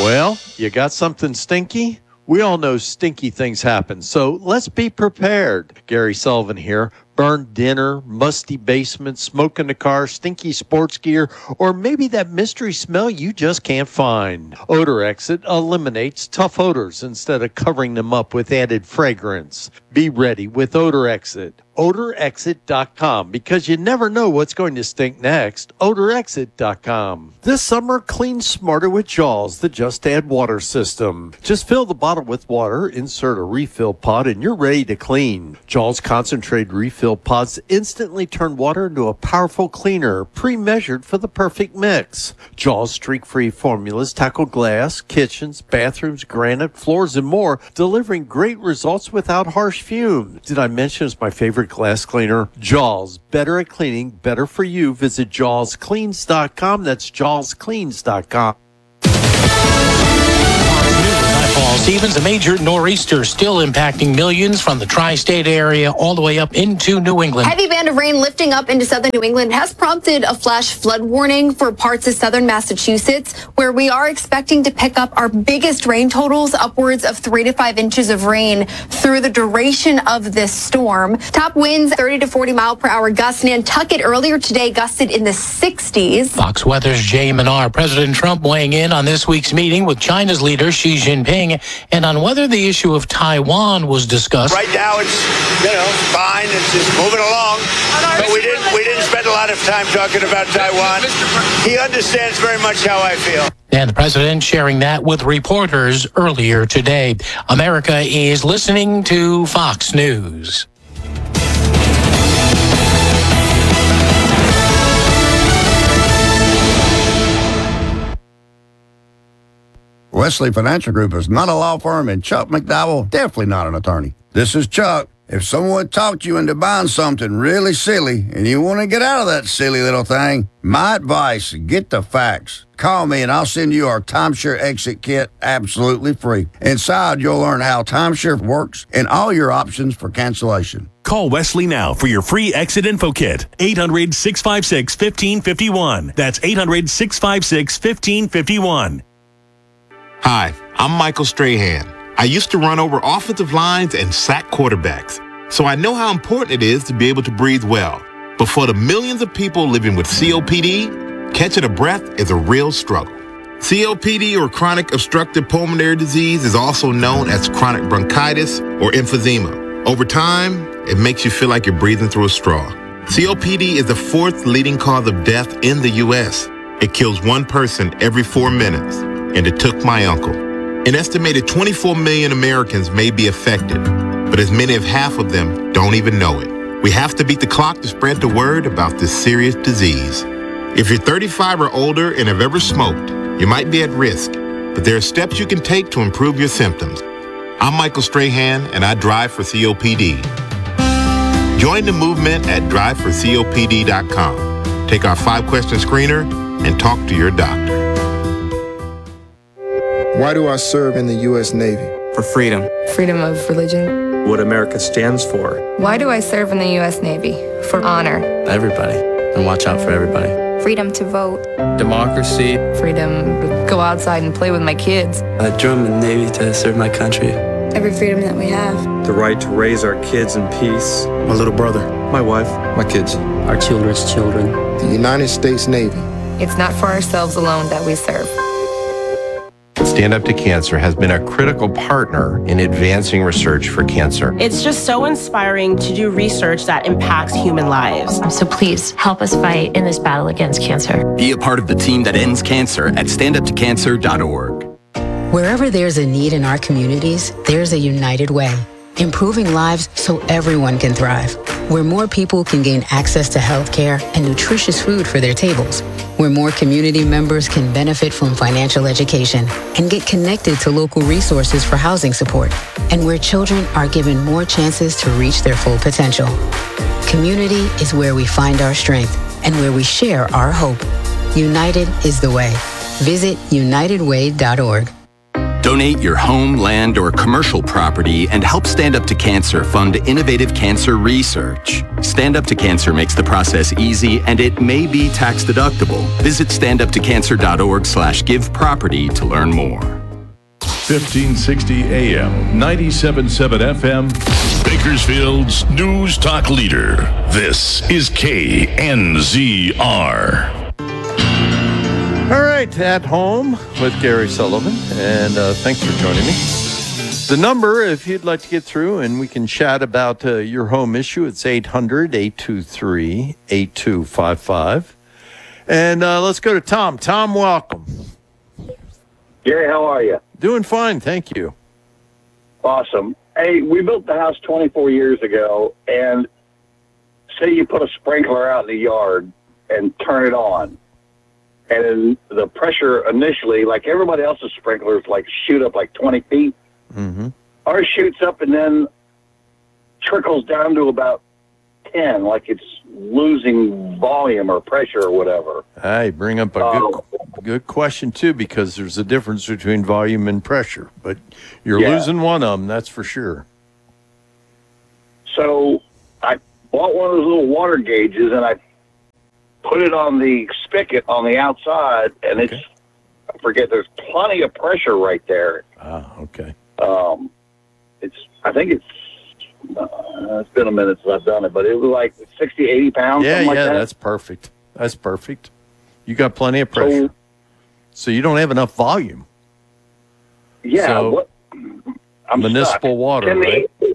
Well, you got something stinky? We all know stinky things happen, so let's be prepared. Gary Sullivan here. Burned dinner, musty basement, smoke in the car, stinky sports gear, or maybe that mystery smell you just can't find. Odor Exit eliminates tough odors instead of covering them up with added fragrance. Be ready with Odor Exit. OdorExit.com, because you never know what's going to stink next. OdorExit.com. This summer, clean smarter with Jaws, the Just Add Water system. Just fill the bottle with water, insert a refill pod, and you're ready to clean. Jaws concentrated refill pods instantly turn water into a powerful cleaner, pre-measured for the perfect mix. Jaws streak-free formulas tackle glass, kitchens, bathrooms, granite, floors, and more, delivering great results without harsh fumes. Did I mention it's my favorite glass cleaner? Jaws, better at cleaning, better for you. Visit JawsCleans.com. That's JawsCleans.com. Paul Stevens, a major nor'easter still impacting millions from the tri-state area all the way up into New England. Heavy band of rain lifting up into southern New England has prompted a flash flood warning for parts of southern Massachusetts, where we are expecting to pick up our biggest rain totals, upwards of 3 to 5 inches of rain through the duration of this storm. Top winds 30 to 40 mile per hour gusts. Nantucket earlier today gusted in the 60s. Fox Weather's Jay Menard. President Trump weighing in on this week's meeting with China's leader Xi Jinping and on whether the issue of Taiwan was discussed. Right now it's, fine. It's just moving along. But we didn't spend a lot of time talking about Taiwan. He understands very much how I feel. And the president sharing that with reporters earlier today. America is listening to Fox News. Wesley Financial Group is not a law firm, and Chuck McDowell, definitely not an attorney. This is Chuck. If someone talked you into buying something really silly and you want to get out of that silly little thing, my advice, get the facts. Call me and I'll send you our Timeshare Exit Kit absolutely free. Inside, you'll learn how timeshare works and all your options for cancellation. Call Wesley now for your free exit info kit. 800-656-1551. That's 800-656-1551. Hi, I'm Michael Strahan. I used to run over offensive lines and sack quarterbacks, so I know how important it is to be able to breathe well. But for the millions of people living with COPD, catching a breath is a real struggle. COPD, or chronic obstructive pulmonary disease, is also known as chronic bronchitis or emphysema. Over time, it makes you feel like you're breathing through a straw. COPD is the 4th leading cause of death in the U.S. It kills one person every 4 minutes. And it took my uncle. An estimated 24 million Americans may be affected, but as many as half of them don't even know it. We have to beat the clock to spread the word about this serious disease. If you're 35 or older and have ever smoked, you might be at risk, but there are steps you can take to improve your symptoms. I'm Michael Strahan, and I drive for COPD. Join the movement at driveforcopd.com. Take our 5-question screener and talk to your doctor. Why do I serve in the U.S. Navy? For freedom. Freedom of religion. What America stands for. Why do I serve in the U.S. Navy? For honor. Everybody. And watch out for everybody. Freedom to vote. Democracy. Freedom to go outside and play with my kids. I joined the Navy to serve my country. Every freedom that we have. The right to raise our kids in peace. My little brother. My wife. My kids. Our children's children. The United States Navy. It's not for ourselves alone that we serve. Stand Up to Cancer has been a critical partner in advancing research for cancer. It's just so inspiring to do research that impacts human lives. So please help us fight in this battle against cancer. Be a part of the team that ends cancer at standuptocancer.org. Wherever there's a need in our communities, there's a United Way. Improving lives so everyone can thrive. Where more people can gain access to health care and nutritious food for their tables. Where more community members can benefit from financial education and get connected to local resources for housing support. And where children are given more chances to reach their full potential. Community is where we find our strength and where we share our hope. United is the way. Visit unitedway.org. Donate your home, land, or commercial property and help Stand Up to Cancer fund innovative cancer research. Stand Up to Cancer makes the process easy, and it may be tax deductible. Visit standuptocancer.org/giveproperty to learn more. 1560 AM, 97.7 FM, Bakersfield's News Talk Leader. This is KNZR. All right, At Home with Gary Sullivan, and thanks for joining me. The number, if you'd like to get through and we can chat about your home issue, it's 800-823-8255. And let's go to Tom. Tom, welcome. Gary, how are you? Doing fine, thank you. Awesome. Hey, we built the house 24 years ago, and say you put a sprinkler out in the yard and turn it on, and the pressure initially, like everybody else's sprinklers, like shoot up like 20 feet. Mm-hmm. Ours shoots up and then trickles down to about 10, like it's losing volume or pressure or whatever. I bring up a good question, too, because there's a difference between volume and pressure. But you're losing one of them, that's for sure. So I bought one of those little water gauges, and I put it on the spigot on the outside, and it's, I forget, there's plenty of pressure right there. Ah, okay. I think it's been a minute since I've done it, but it was like 60, 80 pounds, something like that. That's perfect. That's perfect. You got plenty of pressure. So you don't have enough volume. Yeah. So, I'm municipal stuck. water, right?